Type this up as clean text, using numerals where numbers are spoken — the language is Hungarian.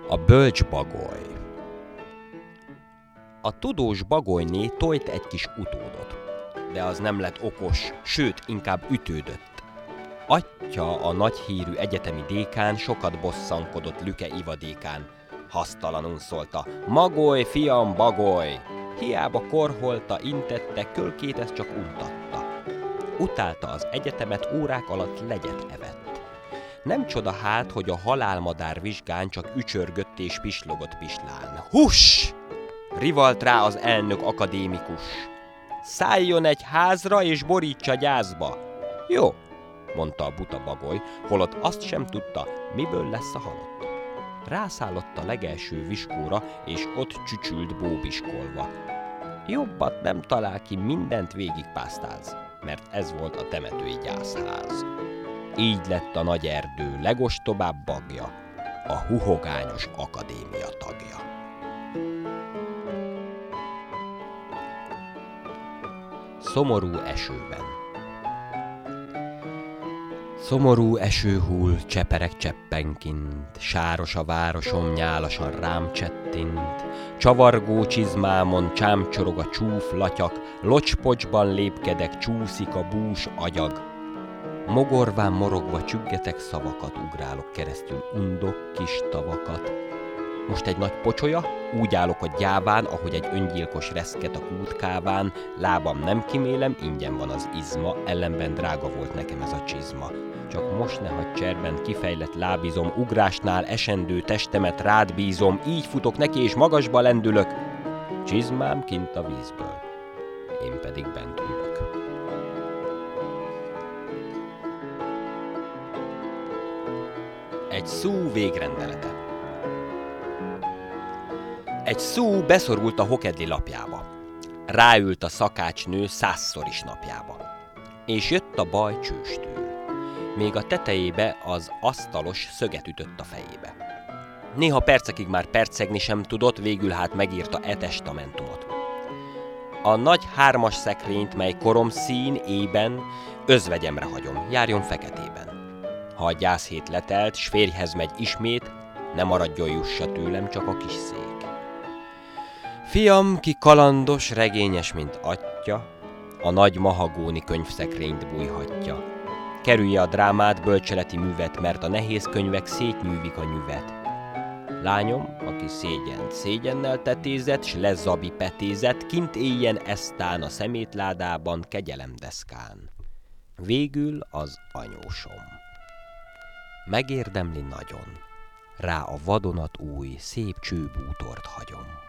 A bölcs bagoly. A tudós bagolyné tojt egy kis utódot, de az nem lett okos, sőt, inkább ütődött. Atya, a nagyhírű egyetemi dékán sokat bosszankodott Lüke ivadékán. Hasztalanul szólta: "Magoly, fiam, bagoly!" Hiába korholta, intette, kölkét ez csak untatta. Utálta az egyetemet, órák alatt legyet evett. Nem csoda hát, hogy a halálmadár vizsgán csak ücsörgött és pislogott pislán. Huss! Rivalt rá az elnök akadémikus. Szálljon egy házra és borítsa gyászba. Jó, mondta a buta bagoly, holott azt sem tudta, miből lesz a halott. Rászállott a legelső viskóra, és ott csücsült bóbiskolva. Jobbat nem talál ki, mindent végigpásztáz, mert ez volt a temetői gyászház. Így lett a nagy erdő legostobább bagja, a Huhogányos Akadémia tagja. Szomorú esőben. Szomorú eső hull, csepereg cseppenkint, sáros a városom, nyálasan rám csettint, csavargó csizmámon csámcsorog a csúf latyak, locspocsban lépkedek, csúszik a bús agyag. Mogorván morogva csüggetek szavakat, ugrálok keresztül undok kis tavakat. Most egy nagy pocsolya, úgy állok a gyáván, ahogy egy öngyilkos reszket a kútkáván, lábam nem kimélem, ingyen van az izma, ellenben drága volt nekem ez a csizma. Csak most ne hagyj cserben, kifejlett lábizom, ugrásnál esendő testemet rád bízom, így futok neki és magasba lendülök. Csizmám kint a vízből, én pedig bent ülök. Egy szú végrendelete. Egy szú beszorult a hokedli lapjába. Ráült a szakácsnő 100-szor is napjába. És jött a baj csőstől. Még a tetejébe az asztalos szöget ütött a fejébe. Néha percekig már percegni sem tudott, végül hát megírta testamentumot. A nagy 3-as szekrényt, mely korom szín ében, özvegyemre hagyom, járjon feketében. Ha a gyászhét letelt, s férjhez megy ismét, ne maradjon jussa tőlem csak a kis szék. Fiam, ki kalandos, regényes, mint atya, a nagy mahagóni könyvszekrényt bújhatja. Kerülje a drámát, bölcseleti művet, mert a nehéz könyvek szétnyűvik a nyüvet. Lányom, aki szégyent szégyennel tetézett, s lezabi petézett, kint éljen eztán a szemétládában, kegyelemdeszkán. Végül az anyósom. Megérdemli nagyon, rá a vadonatúj, szép csőbútort hagyom.